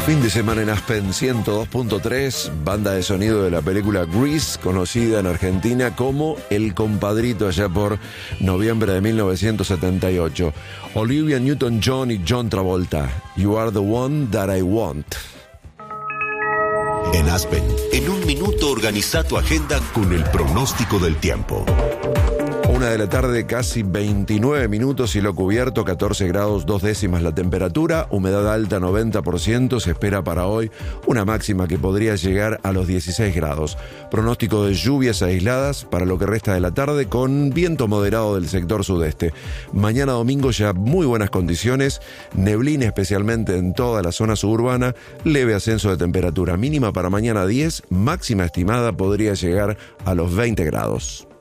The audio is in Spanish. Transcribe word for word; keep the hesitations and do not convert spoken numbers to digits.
Fin de semana en Aspen ciento dos punto tres, banda de sonido de la película Grease, conocida en Argentina como El Compadrito allá por noviembre de mil novecientos setenta y ocho. Olivia Newton-John y John Travolta, You Are the One That I Want. En Aspen, en un minuto organiza tu agenda con el pronóstico del tiempo. Una de la tarde, casi veintinueve minutos, cielo cubierto, catorce grados, dos décimas la temperatura, humedad alta noventa por ciento, se espera para hoy una máxima que podría llegar a los dieciséis grados. Pronóstico de lluvias aisladas para lo que resta de la tarde con viento moderado del sector sudeste. Mañana domingo ya muy buenas condiciones, neblina especialmente en toda la zona suburbana, leve ascenso de temperatura mínima para mañana diez, máxima estimada podría llegar a los veinte grados.